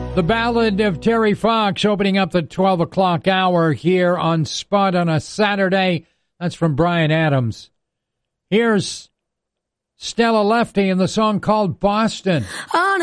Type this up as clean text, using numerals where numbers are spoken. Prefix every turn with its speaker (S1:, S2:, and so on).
S1: The Ballad of Terry Fox opening up the 12 o'clock hour here on Spud on a Saturday. That's from Bryan Adams. Here's Stella Lefty in the song called Boston.